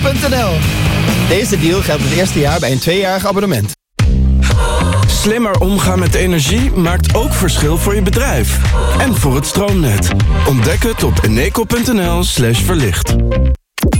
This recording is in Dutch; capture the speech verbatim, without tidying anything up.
punt n l. Deze deal geldt het eerste jaar bij een tweejarig abonnement. Slimmer omgaan met energie maakt ook verschil voor je bedrijf. En voor het stroomnet. Ontdek het op eneco punt n l slash verlicht.